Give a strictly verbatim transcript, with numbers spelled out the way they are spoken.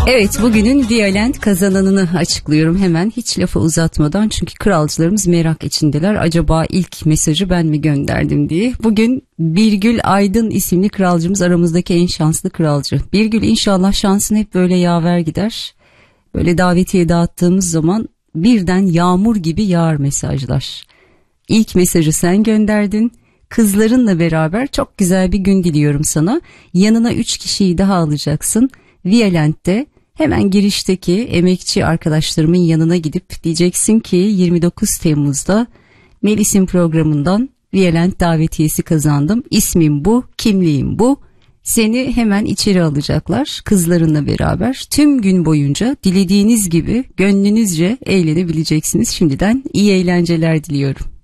Evet, bugünün Violent kazananını açıklıyorum hemen, hiç lafı uzatmadan, çünkü kralcılarımız merak içindeler. Acaba ilk mesajı ben mi gönderdim diye. Bugün Birgül Aydın isimli kralcımız aramızdaki en şanslı kralcı. Birgül, inşallah şansın hep böyle yaver gider. Böyle davetiye dağıttığımız zaman birden yağmur gibi yağar mesajlar. İlk mesajı sen gönderdin. Kızlarınla beraber çok güzel bir gün diliyorum sana. Yanına üç kişiyi daha alacaksın. Violent'te hemen girişteki emekçi arkadaşlarımın yanına gidip diyeceksin ki yirmi dokuz Temmuz'da Melis'in programından Violent davetiyesi kazandım. İsmim bu, kimliğim bu. Seni hemen içeri alacaklar kızlarınla beraber. Tüm gün boyunca dilediğiniz gibi gönlünüzce eğlenebileceksiniz. Şimdiden iyi eğlenceler diliyorum.